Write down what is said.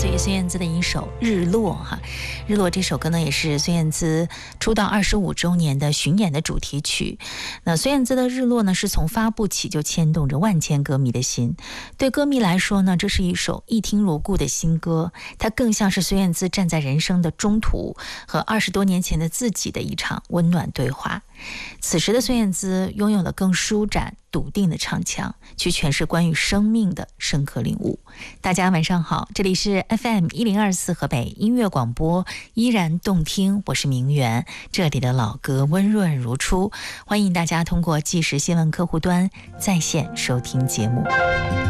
自于孙燕姿的一首《日落》哈，《日落》这首歌呢，也是孙燕姿出道25周年的巡演的主题曲。那孙燕姿的《日落》呢，是从发布起就牵动着万千歌迷的心。对歌迷来说呢，这是一首一听如故的新歌，它更像是孙燕姿站在人生的中途，和20多年前的自己的一场温暖对话。此时的孙燕姿拥有了更舒展笃定的唱腔，去诠释关于生命的深刻领悟。大家晚上好，这里是 FM1024 河北音乐广播，依然动听，我是明媛，这里的老歌温润如初，欢迎大家通过即时新闻客户端在线收听节目。